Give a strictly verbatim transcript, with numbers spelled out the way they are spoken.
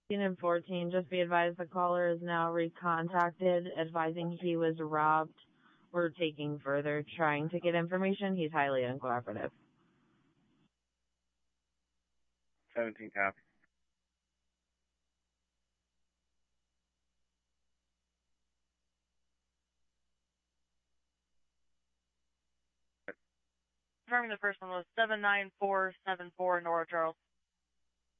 And fourteen, just be advised the caller is now recontacted, advising he was robbed. We're taking further, trying to get information. He's highly uncooperative. seventeen copy. Confirming the first one was seven nine four seven four Nora Charles.